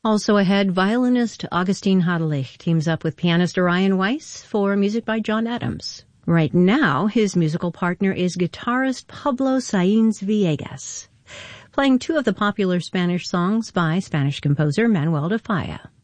Also ahead, violinist Augustin Hadelich teams up with pianist Orion Weiss for music by John Adams. Right now, his musical partner is guitarist Pablo Sainz Villegas, playing two of the popular Spanish songs by Spanish composer Manuel de Falla.